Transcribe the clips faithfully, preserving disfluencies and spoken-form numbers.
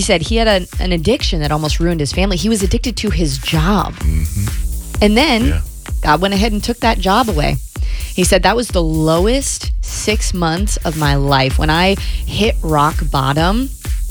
said he had a, an addiction that almost ruined his family. He was addicted to his job. Mm-hmm. And then yeah. God went ahead and took that job away. He said that was the lowest six months of my life. When I hit rock bottom,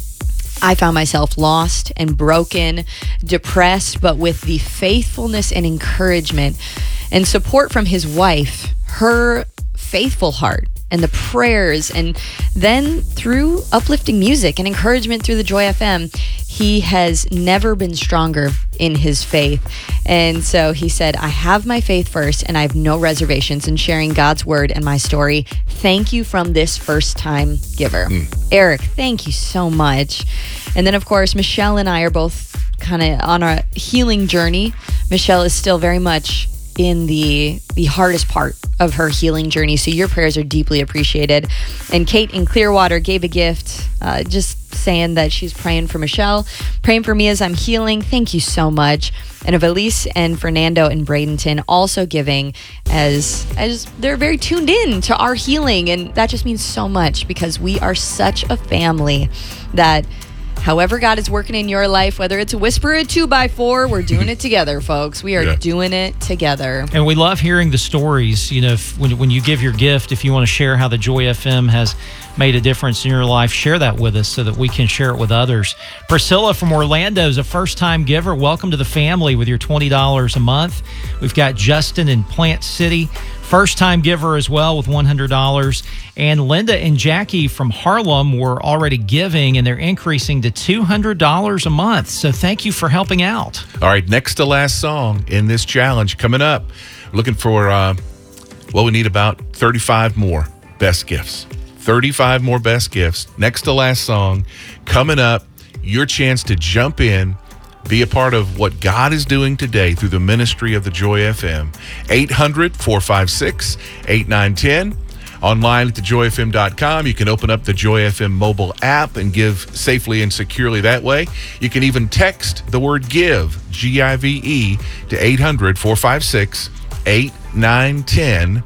I found myself lost and broken, depressed, but with the faithfulness and encouragement and support from his wife, her faithful heart, and the prayers, and then through uplifting music and encouragement through the Joy F M, he has never been stronger in his faith. And so he said, I have my faith first, and I have no reservations in sharing God's word and my story. Thank you from this first-time giver. Mm. Eric, thank you so much. And then, of course, Michelle and I are both kind of on a healing journey. Michelle is still very much in the the hardest part of her healing journey, so your prayers are deeply appreciated. And Kate in Clearwater gave a gift, uh, just saying that she's praying for Michelle, praying for me as I'm healing. Thank you so much. And of Elise and Fernando in Bradenton also giving, as as they're very tuned in to our healing, and that just means so much, because we are such a family that however God is working in your life, whether it's a whisper or a two by four, we're doing it together, folks. We are yeah. doing it together. And we love hearing the stories. You know, if, when, when you give your gift, if you want to share how the Joy F M has made a difference in your life, share that with us so that we can share it with others. Priscilla from Orlando is a first-time giver. Welcome to the family with your twenty dollars a month. We've got Justin in Plant City, first-time giver as well with one hundred dollars. And Linda and Jackie from Harlem were already giving, and they're increasing to two hundred dollars a month. So thank you for helping out. All right, next to last song in this challenge coming up. Looking for, uh, well, we need about thirty-five more best gifts. thirty-five more best gifts. Next to last song coming up. Your chance to jump in, be a part of what God is doing today through the ministry of the Joy F M. eight hundred, four five six, eight nine one zero. Online at the joy f m dot com. You can open up the Joy F M mobile app and give safely and securely that way. You can even text the word GIVE, G I V E, to eight hundred, four five six, eight nine one zero.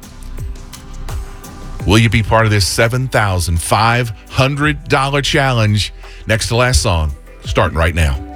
Will you be part of this seven thousand five hundred dollars challenge? Next to last song, starting right now.